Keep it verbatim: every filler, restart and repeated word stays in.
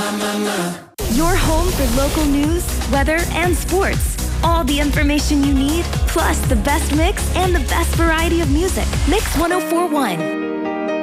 Your home for local news, weather, and sports. All the information you need, plus the best mix and the best variety of music. Mix one oh four point one.